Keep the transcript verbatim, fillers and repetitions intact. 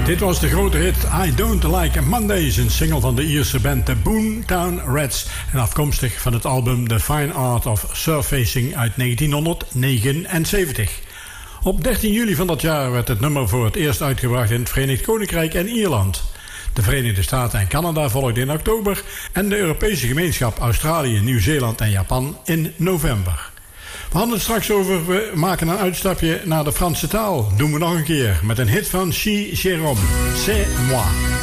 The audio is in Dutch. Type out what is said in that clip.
Dit was de grote hit I Don't Like Mondays, een single van de Ierse band The Boomtown Rats en afkomstig van het album The Fine Art of Surfacing uit negentienhonderdnegenenzeventig. Op dertien juli van dat jaar werd het nummer voor het eerst uitgebracht in het Verenigd Koninkrijk en Ierland. De Verenigde Staten en Canada volgden in oktober en de Europese gemeenschap Australië, Nieuw-Zeeland en Japan in november. We hadden het straks over, we maken een uitstapje naar de Franse taal. Doen we nog een keer met een hit van Chi Jérôme, C'est moi.